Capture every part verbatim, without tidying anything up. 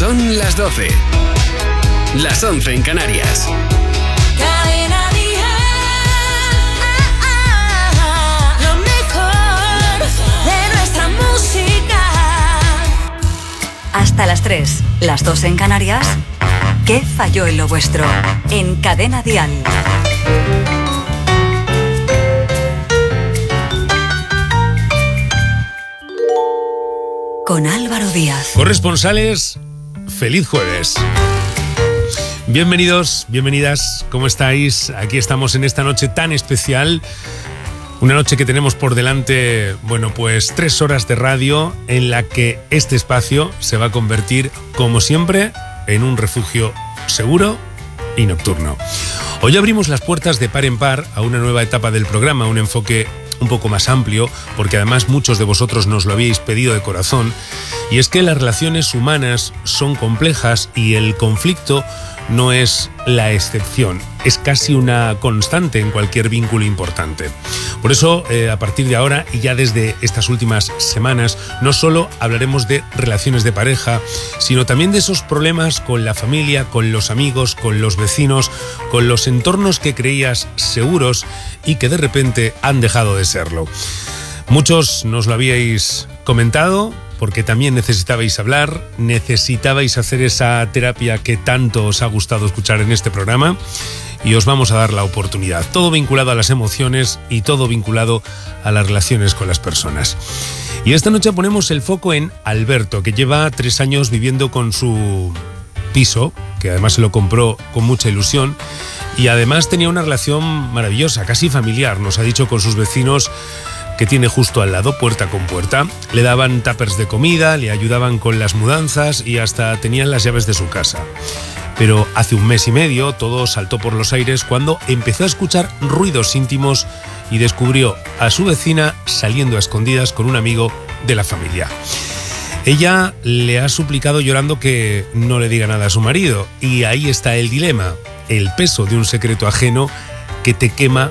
Son las doce. Las once en Canarias. Cadena Dial. Lo mejor de nuestra música. Hasta las tres, las dos en Canarias. ¿Qué falló en lo vuestro? En Cadena Dial. Con Álvaro Díaz. Corresponsales, feliz jueves. Bienvenidos, bienvenidas, ¿cómo estáis? Aquí estamos en esta noche tan especial. Una noche que tenemos por delante, bueno, pues tres horas de radio en la que este espacio se va a convertir, como siempre, en un refugio seguro y nocturno. Hoy abrimos las puertas de par en par a una nueva etapa del programa, un enfoque un poco más amplio, porque además muchos de vosotros nos lo habíais pedido de corazón, y es que las relaciones humanas son complejas y el conflicto no es la excepción, es casi una constante en cualquier vínculo importante. Por eso, eh, a partir de ahora y ya desde estas últimas semanas, no solo hablaremos de relaciones de pareja, sino también de esos problemas con la familia, con los amigos, con los vecinos, con los entornos que creías seguros y que de repente han dejado de serlo. Muchos nos lo habíais comentado, porque también necesitabais hablar, necesitabais hacer esa terapia que tanto os ha gustado escuchar en este programa, y os vamos a dar la oportunidad. Todo vinculado a las emociones y todo vinculado a las relaciones con las personas. Y esta noche ponemos el foco en Alberto, que lleva tres años viviendo con su piso, que además se lo compró con mucha ilusión, y además tenía una relación maravillosa, casi familiar, nos ha dicho, con sus vecinos que tiene justo al lado, puerta con puerta. Le daban tuppers de comida, le ayudaban con las mudanzas y hasta tenían las llaves de su casa. Pero hace un mes y medio todo saltó por los aires cuando empezó a escuchar ruidos íntimos y descubrió a su vecina saliendo a escondidas con un amigo de la familia. Ella le ha suplicado llorando que no le diga nada a su marido, y ahí está el dilema, el peso de un secreto ajeno que te quema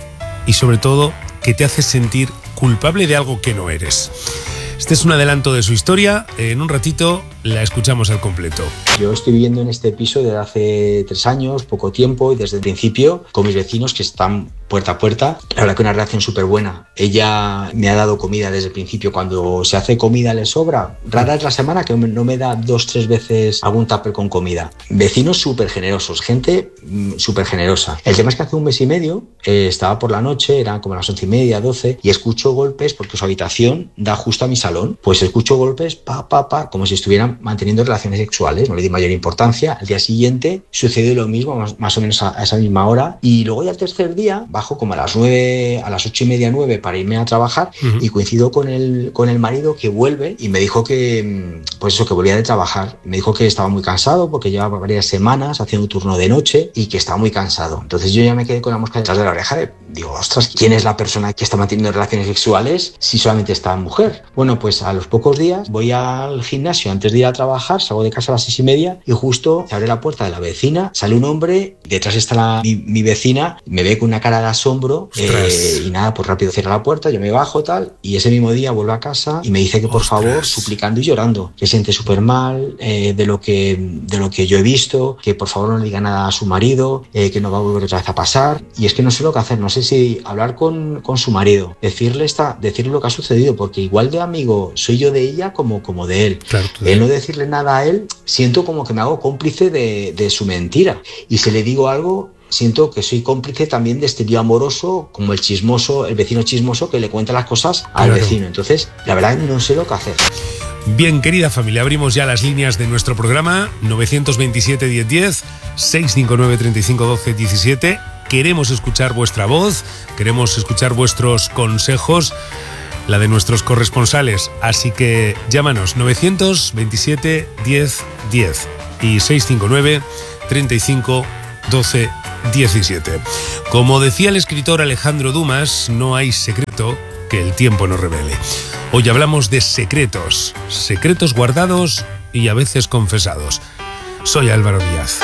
y sobre todo que te hace sentir culpable de algo que no eres. Este es un adelanto de su historia. En un ratito la escuchamos al completo. Yo estoy viviendo en este piso desde hace tres años, poco tiempo, y desde el principio con mis vecinos que están puerta a puerta. La verdad que una relación súper buena. Ella me ha dado comida desde el principio. Cuando se hace comida le sobra. Rara es la semana que no me da dos, tres veces algún tupper con comida. Vecinos súper generosos, gente súper generosa. El tema es que hace un mes y medio eh, estaba por la noche, eran como las once y media, doce, y escucho golpes porque su habitación da justo a mi salón. Pues escucho golpes, pa, pa, pa, como si estuvieran manteniendo relaciones sexuales. No le di mayor importancia. Al día siguiente sucedió lo mismo, más, más o menos a, a esa misma hora. Y luego ya el tercer día bajo como a las nueve, a las ocho y media, nueve para irme a trabajar, uh-huh. y coincido con el, con el marido que vuelve y me dijo que, pues eso, que volvía de trabajar. Me dijo que estaba muy cansado porque llevaba varias semanas haciendo un turno de noche y que estaba muy cansado. Entonces yo ya me quedé con la mosca detrás de la oreja. Digo, ostras, ¿quién es la persona que está manteniendo relaciones sexuales si solamente está mujer? Bueno, pues a los pocos días voy al gimnasio antes de ir a trabajar, salgo de casa a las seis y media y justo se abre la puerta de la vecina, sale un hombre, detrás está la, mi, mi vecina, me ve con una cara de asombro, eh, y nada, pues rápido cierra la puerta, yo me bajo tal, y ese mismo día vuelvo a casa y me dice que por Ostras. favor, suplicando y llorando, que se siente súper mal eh, de, lo que, de lo que yo he visto, que por favor no le diga nada a su marido, eh, que no va a volver otra vez a pasar, y es que no sé lo que hacer, no sé si hablar con, con su marido, decirle, esta, decirle lo que ha sucedido, porque igual de amigo soy yo de ella como, como de él. Claro, claro. El no decirle nada a él, siento como que me hago cómplice de, de su mentira, y si le digo algo, siento que soy cómplice también de este lío amoroso, como el chismoso, el vecino chismoso que le cuenta las cosas al claro. vecino. Entonces, la verdad no sé lo que hacer. Bien, querida familia, abrimos ya las líneas de nuestro programa nueve dos siete, diez, diez, seis cinco nueve, treinta y cinco, doce, diecisiete. Queremos escuchar vuestra voz, queremos escuchar vuestros consejos, la de nuestros corresponsales. Así que llámanos nueve dos siete, diez, diez y seis cinco nueve, treinta y cinco, doce, diecisiete. Como decía el escritor Alejandro Dumas, no hay secreto que el tiempo no revele. Hoy hablamos de secretos, secretos guardados y a veces confesados. Soy Álvaro Díaz.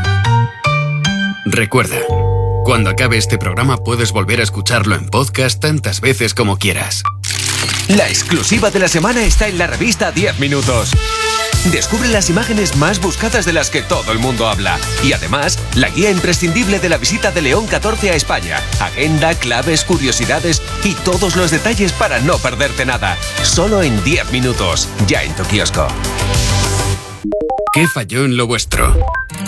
Recuerda, cuando acabe este programa puedes volver a escucharlo en podcast tantas veces como quieras. La exclusiva de la semana está en la revista diez minutos. Descubre las imágenes más buscadas de las que todo el mundo habla. Y además, la guía imprescindible de la visita de León catorce a España. Agenda, claves, curiosidades y todos los detalles para no perderte nada. Solo en diez minutos. Ya en tu kiosco. ¿Qué falló en lo vuestro?